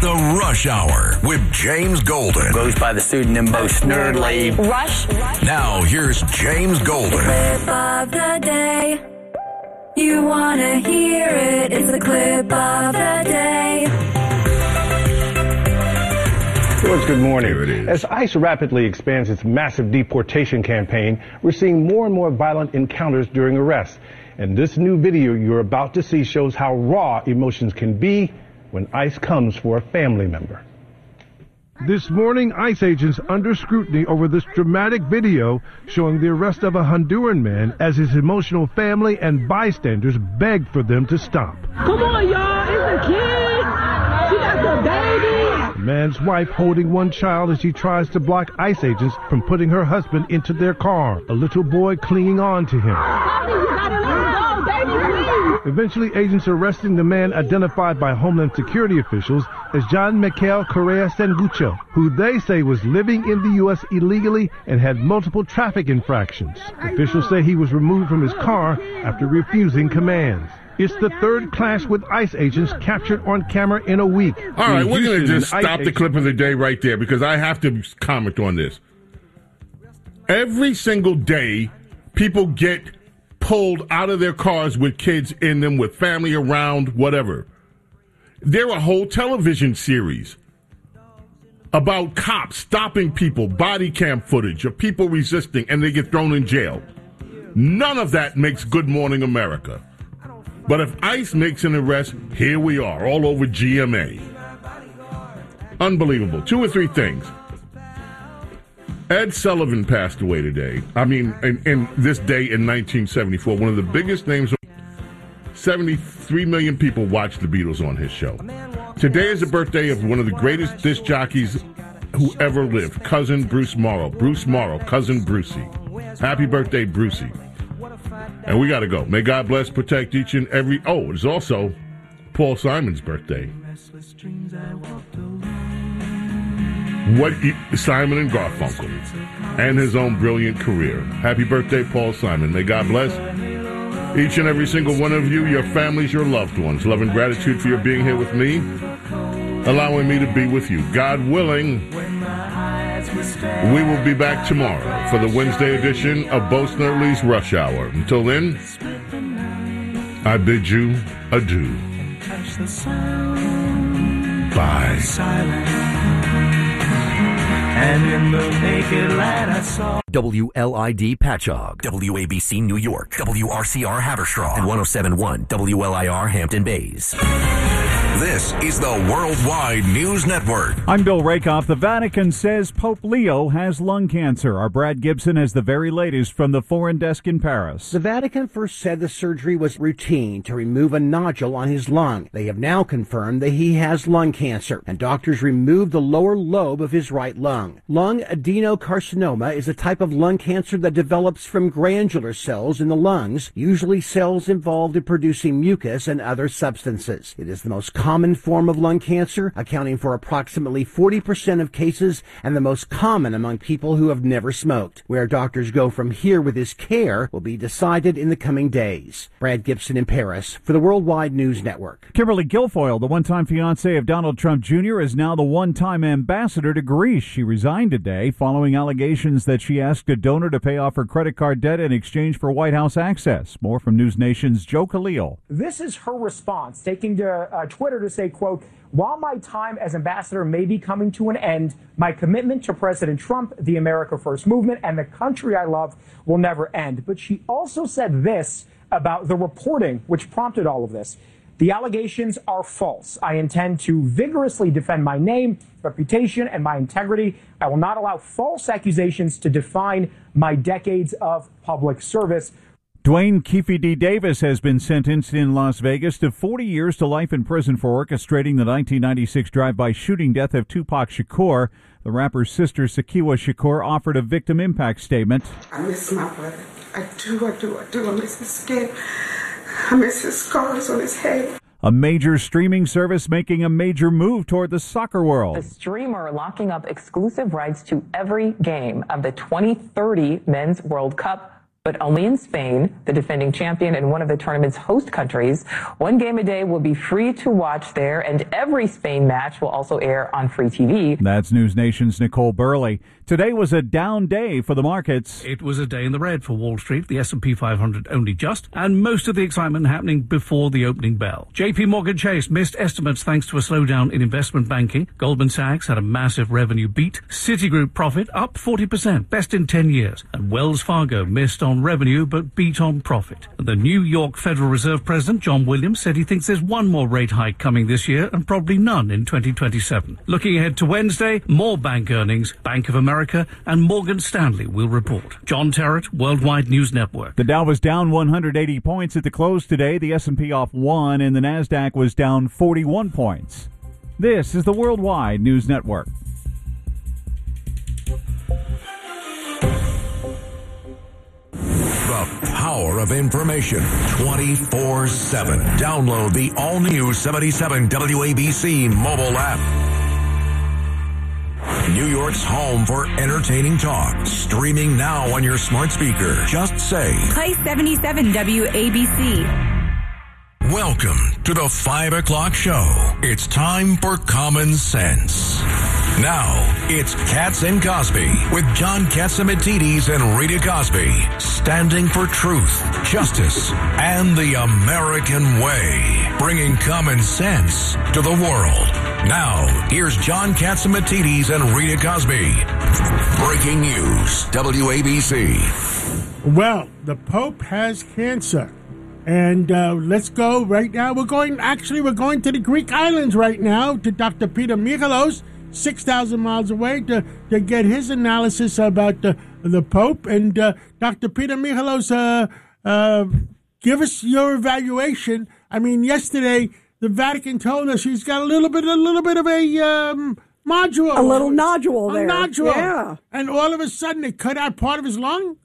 The Rush Hour with James Golden. Goes by the pseudonym Bo Snerdley. Rush. Now here's James Golden. Clip of the day. You want to hear it. It's the clip of the day. George, good morning. As ICE rapidly expands its massive deportation campaign, we're seeing more and more violent encounters during arrests. And this new video you're about to see shows how raw emotions can be when ICE comes for a family member. This morning, ICE agents under scrutiny over this dramatic video showing the arrest of a Honduran man as his emotional family and bystanders begged for them to stop. Come on, y'all, it's a kid. She got the baby. The man's wife holding one child as she tries to block ICE agents from putting her husband into their car. A little boy clinging on to him. Eventually, agents arresting the man identified by Homeland Security officials as John Michael Correa Sangucho, who they say was living in the U.S. illegally and had multiple traffic infractions. Officials say he was removed from his car after refusing commands. It's the third clash with ICE agents captured on camera in a week. All right, we're going to just stop the clip of the day right there because I have to comment on this. Every single day, people get pulled out of their cars with kids in them, with family around, whatever. There are whole television series about cops stopping people, body cam footage of people resisting, and they get thrown in jail. None of that makes Good Morning America. But if ICE makes an arrest, here we are, all over GMA. Unbelievable. Two or three things. Ed Sullivan passed away today. I mean, in this day in 1974, one of the biggest names. 73 million people watched the Beatles on his show. Today is the birthday of one of the greatest disc jockeys who ever lived, cousin Bruce Morrow. Bruce Morrow, cousin Brucey. Happy birthday, Brucey. And we got to go. May God bless, protect each and every. Oh, it's also Paul Simon's birthday. Simon and Garfunkel, and his own brilliant career. Happy birthday, Paul Simon. May God bless each and every single one of you, your families, your loved ones. Love and gratitude for your being here with me, allowing me to be with you. God willing, we will be back tomorrow for the Wednesday edition of Bo Snerdley's Rush Hour. Until then, I bid you adieu. Bye. And in the naked light I saw WLID Patchogue, WABC New York, WRCR Haverstraw, and 107.1 WLIR Hampton Bays. This is the Worldwide News Network. I'm Bill Rakoff. The Vatican says Pope Leo has lung cancer. Our Brad Gibson has the very latest from the foreign desk in Paris. The Vatican first said the surgery was routine to remove a nodule on his lung. They have now confirmed that he has lung cancer, and doctors removed the lower lobe of his right lung. Lung adenocarcinoma is a type of lung cancer that develops from glandular cells in the lungs, usually cells involved in producing mucus and other substances. It is the most common form of lung cancer, accounting for approximately 40% of cases and the most common among people who have never smoked. Where doctors go from here with his care will be decided in the coming days. Brad Gibson in Paris for the Worldwide News Network. Kimberly Guilfoyle, the one-time fiancée of Donald Trump Jr., is now the one-time ambassador to Greece. She resigned today following allegations that she asked a donor to pay off her credit card debt in exchange for White House access. More from News Nation's Joe Khalil. This is her response, taking to Twitter to say, quote, "While my time as ambassador may be coming to an end, my commitment to President Trump, the America First movement, and the country I love will never end." But she also said this about the reporting which prompted all of this. "The allegations are false. I intend to vigorously defend my name, reputation, and my integrity. I will not allow false accusations to define my decades of public service." Dwayne Keefe D. Davis has been sentenced in Las Vegas to 40 years to life in prison for orchestrating the 1996 drive-by shooting death of Tupac Shakur. The rapper's sister, Sakiwa Shakur, offered a victim impact statement. "I miss my brother. I do. I miss his skin. I miss his scars on his head." A major streaming service making a major move toward the soccer world. The streamer locking up exclusive rights to every game of the 2030 Men's World Cup but only in Spain, the defending champion and one of the tournament's host countries. One game a day will be free to watch there, and every Spain match will also air on free TV. That's News Nation's Nicole Burley. Today was a down day for the markets. It was a day in the red for Wall Street, the S&P 500 only just, and most of the excitement happening before the opening bell. JP Morgan Chase missed estimates thanks to a slowdown in investment banking. Goldman Sachs had a massive revenue beat. Citigroup profit up 40%, best in 10 years. And Wells Fargo missed on revenue but beat on profit. The New York Federal Reserve President John Williams said he thinks there's one more rate hike coming this year and probably none in 2027. Looking ahead to Wednesday, more bank earnings. Bank of America and Morgan Stanley will report. John Terrett, Worldwide News Network. The Dow was down 180 points at the close today. The S&P off 1 and the Nasdaq was down 41 points. This is the Worldwide News Network. The power of information 24/7. Download the all-new 77 WABC mobile app. New York's home for entertaining talk. Streaming now on your smart speaker. Just say, play 77 WABC. Welcome to the 5 o'clock show. It's time for Common Sense. Now, it's Katz and Cosby with John Catsimatidis and Rita Cosby, standing for truth, justice, and the American way, bringing common sense to the world. Now, here's John Catsimatidis and Rita Cosby. Breaking news, WABC. Well, the Pope has cancer. And let's go right now. We're going to the Greek islands right now to Dr. Peter Michalos, 6,000 miles away, to get his analysis about the Pope. And Dr. Peter Michalos, give us your evaluation. I mean, yesterday the Vatican told us he's got a little bit of a nodule. A little nodule there. A nodule. Yeah. And all of a sudden they cut out part of his lung?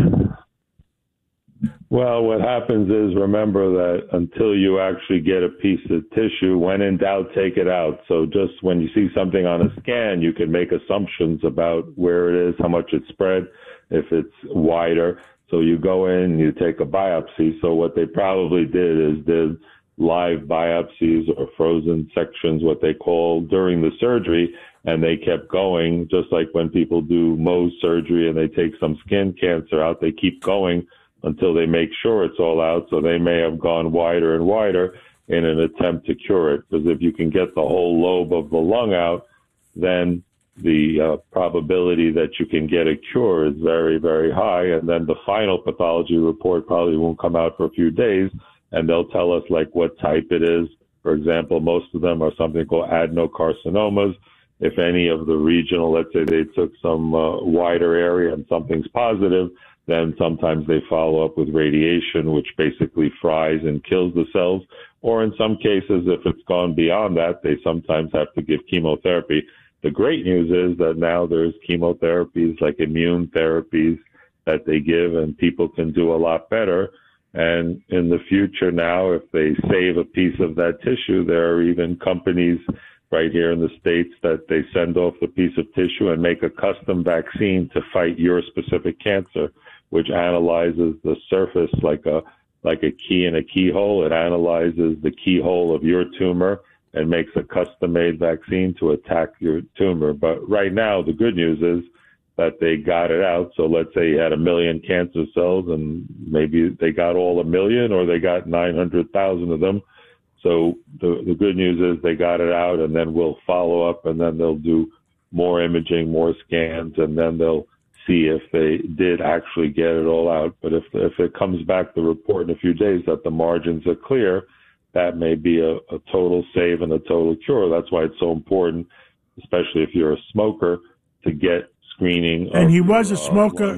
Well, what happens is, remember that until you actually get a piece of tissue, when in doubt, take it out. So just when you see something on a scan, you can make assumptions about where it is, how much it's spread, if it's wider. So you go in, you take a biopsy. So what they probably did live biopsies or frozen sections, what they call, during the surgery, and they kept going, just like when people do Mohs surgery and they take some skin cancer out, they keep going until they make sure it's all out. So they may have gone wider and wider in an attempt to cure it. Because if you can get the whole lobe of the lung out, then the probability that you can get a cure is very, very high. And then the final pathology report probably won't come out for a few days, and they'll tell us like what type it is. For example, most of them are something called adenocarcinomas. If any of the regional, let's say they took some wider area and something's positive, then sometimes they follow up with radiation, which basically fries and kills the cells. Or in some cases, if it's gone beyond that, they sometimes have to give chemotherapy. The great news is that now there's chemotherapies like immune therapies that they give, and people can do a lot better. And in the future now, if they save a piece of that tissue, there are even companies right here in the States that they send off the piece of tissue and make a custom vaccine to fight your specific cancer, which analyzes the surface like a key in a keyhole. It analyzes the keyhole of your tumor and makes a custom-made vaccine to attack your tumor. But right now, the good news is that they got it out. So let's say you had 1 million cancer cells, and maybe they got all 1 million, or they got 900,000 of them. So the good news is they got it out, and then we'll follow up, and then they'll do more imaging, more scans, and then they'll see if they did actually get it all out. But if it comes back, the report in a few days, that the margins are clear, that may be a total save and a total cure. That's why it's so important, especially if you're a smoker, to get screening. And he was a smoker,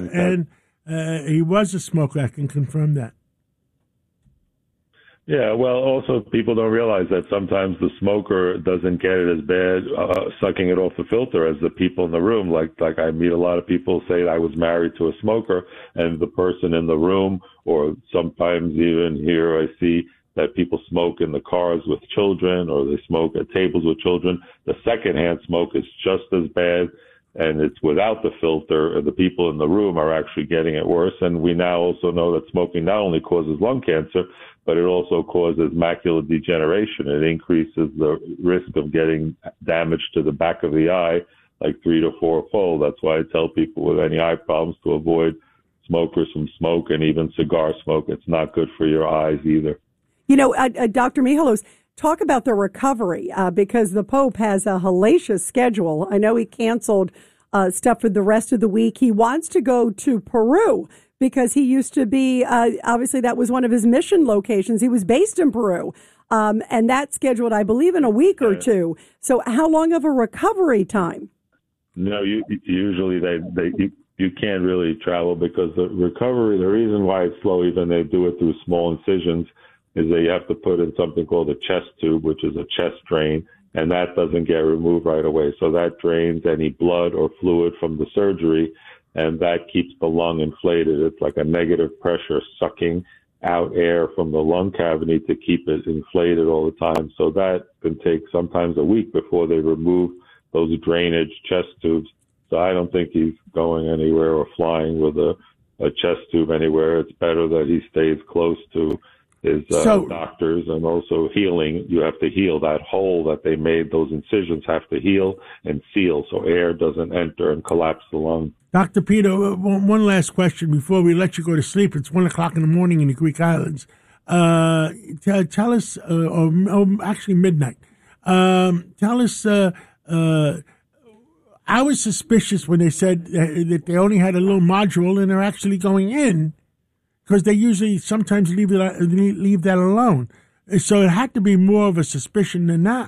he was a smoker. I can confirm that. Yeah, well, also people don't realize that sometimes the smoker doesn't get it as bad sucking it off the filter as the people in the room. Like I meet a lot of people say I was married to a smoker, and the person in the room, or sometimes even here I see that people smoke in the cars with children, or they smoke at tables with children. The secondhand smoke is just as bad. and it's without the filter, the people in the room are actually getting it worse. And we now also know that smoking not only causes lung cancer, but it also causes macular degeneration. It increases the risk of getting damage to the back of the eye like 3 to 4-fold. That's why I tell people with any eye problems to avoid smokers from smoke and even cigar smoke. It's not good for your eyes either. You know, Dr. Michalos, talk about the recovery because the Pope has a hellacious schedule. I know he canceled stuff for the rest of the week. He wants to go to Peru because he used to be, obviously that was one of his mission locations. He was based in Peru. And that's scheduled, I believe, in a week or two. So how long of a recovery time? No, usually you can't really travel because the recovery, the reason why it's slow, even they do it through small incisions, is that you have to put in something called a chest tube, which is a chest drain, and that doesn't get removed right away. So that drains any blood or fluid from the surgery, and that keeps the lung inflated. It's like a negative pressure sucking out air from the lung cavity to keep it inflated all the time. So that can take sometimes a week before they remove those drainage chest tubes. So I don't think he's going anywhere or flying with a chest tube anywhere. It's better that he stays close to his doctors, and also healing. You have to heal that hole that they made. Those incisions have to heal and seal so air doesn't enter and collapse the lung. Dr. Peter, one last question before we let you go to sleep. It's 1 o'clock in the morning in the Greek islands. Tell us, or actually midnight. Tell us, I was suspicious when they said that they only had a little module and they're actually going in, because they usually sometimes leave that alone. So it had to be more of a suspicion than that.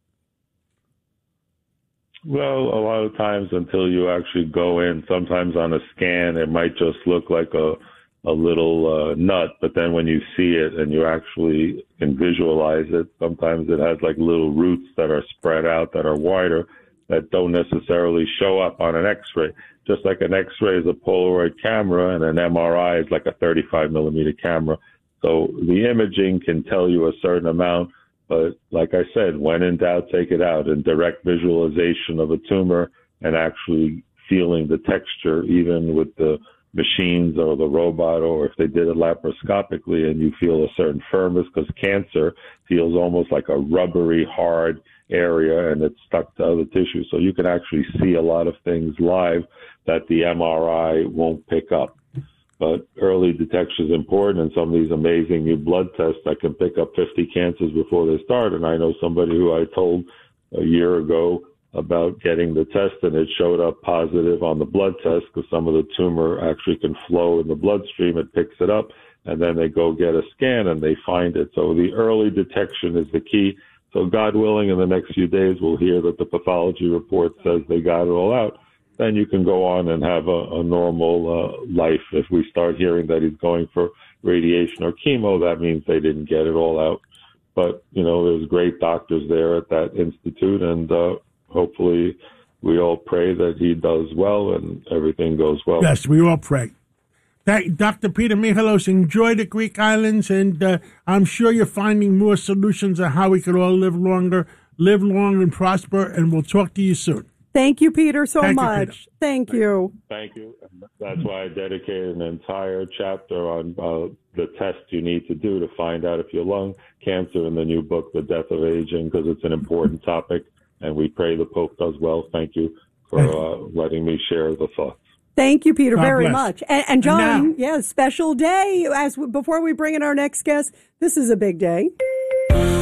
Well, a lot of times until you actually go in, sometimes on a scan, it might just look like a little nut, but then when you see it and you actually can visualize it, sometimes it has like little roots that are spread out that are wider that don't necessarily show up on an X-ray. Just like an X-ray is a Polaroid camera and an MRI is like a 35 millimeter camera. So the imaging can tell you a certain amount, but like I said, when in doubt, take it out. And direct visualization of a tumor and actually feeling the texture, even with the machines or the robot, or if they did it laparoscopically and you feel a certain firmness, because cancer feels almost like a rubbery, hard area and it's stuck to other tissues. So you can actually see a lot of things live that the MRI won't pick up. But early detection is important, and some of these amazing new blood tests that can pick up 50 cancers before they start. And I know somebody who I told a year ago about getting the test, and it showed up positive on the blood test because some of the tumor actually can flow in the bloodstream. It picks it up, and then they go get a scan and they find it. So the early detection is the key. So God willing, in the next few days, we'll hear that the pathology report says they got it all out. Then you can go on and have a normal life. If we start hearing that he's going for radiation or chemo, that means they didn't get it all out. But, you know, there's great doctors there at that institute, and hopefully we all pray that he does well and everything goes well. Yes, we all pray. Dr. Peter Michalos, enjoy the Greek islands, and I'm sure you're finding more solutions on how we could all live longer, live long and prosper, and we'll talk to you soon. Thank you, Peter, so much. Thank you. Thank you. That's why I dedicated an entire chapter on the tests you need to do to find out if you have lung cancer in the new book, The Death of Aging, because it's an important topic, and we pray the Pope does well. Thank you for letting me share the thoughts. Thank you, Peter, God very bless. much. And John, special day. Before we bring in our next guest, this is a big day.